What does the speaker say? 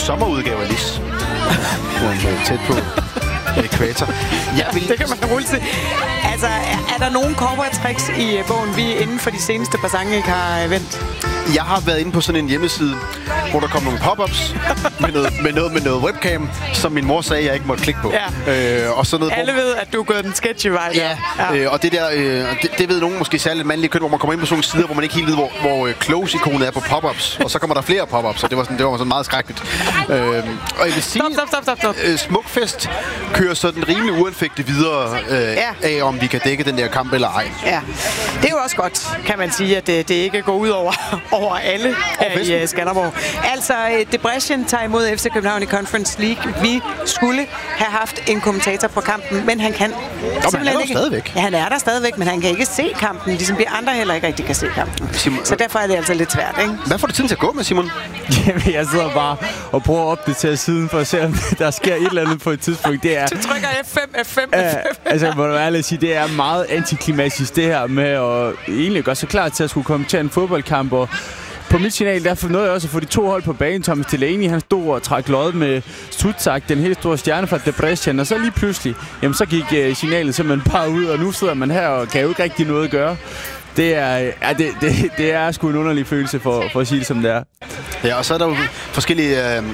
sommerudgave af Lis. Tæt på ekvator. Det kan man roligt se. Altså, er der nogen cowboy-tricks i bogen, vi inden for de seneste par sange ikke har vendt? Jeg har været inde på sådan en hjemmeside, hvor der kom nogle pop-ups med noget webcam, som min mor sagde, jeg ikke måtte klikke på. Ja. Og sådan noget, alle ved, at du er gået den sketchy vej. Ja. Og det der, det ved nogen måske særligt mandlige køn, hvor man kommer ind på sådan nogle sider, hvor man ikke helt ved, hvor close-ikonet er på pop-ups. Og så kommer der flere pop-ups, og det var sådan meget skrækkeligt. Og jeg vil sige, Stop. Smukfest kører sådan rimelig uanfægtet videre af, om vi kan dække den der kamp eller ej. Ja, det er jo også godt, kan man sige, at det ikke går ud over alle i Skanderborg. Altså, Debrecen tager imod FC København i Conference League. Vi skulle have haft en kommentator på kampen, men han kan simpelthen ikke. Stadigvæk. Ja, han er der stadigvæk, men han kan ikke se kampen, ligesom vi andre heller ikke rigtig kan se kampen. Så derfor er det altså lidt svært, ikke? Hvad får du tiden til at gå med, Simon? Jamen, jeg sidder bare og prøver at opdatere siden for at se, om der sker et eller andet på et tidspunkt. Det er, du trykker F5. Altså, må du ærligt sige, det er meget antiklimatisk, det her med at egentlig gøre sig klar til at skulle kommentere en fodboldkamp. Og på mit signal, der nåede jeg også at få de to hold på banen. Thomas Delaney, han stod og trak loddet med Sutzak, den helt store stjerne fra Debrecen. Og så lige pludselig, jamen så gik signalet simpelthen bare ud, og nu sidder man her og kan jo ikke rigtig noget at gøre. Det er sgu en underlig følelse for at sige det, som det er. Ja, og så er der jo forskellige